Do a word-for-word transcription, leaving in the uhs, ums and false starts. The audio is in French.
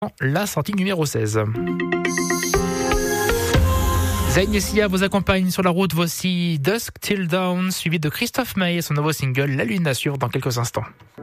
la sortie numéro seize. Zayn et Sia vous accompagnent sur la route. Voici Dusk Till Dawn, suivi de Christophe Maé et son nouveau single La Lune assure dans quelques instants.